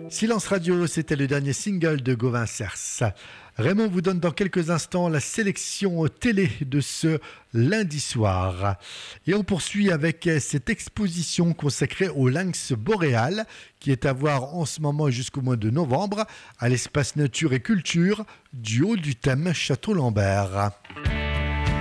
Silence Radio, c'était le dernier single de Gauvin Cers. Raymond vous donne dans quelques instants la sélection télé de ce lundi soir. Et on poursuit avec cette exposition consacrée au lynx boréal qui est à voir en ce moment jusqu'au mois de novembre à l'espace nature et culture du haut du Thème Château-Lambert.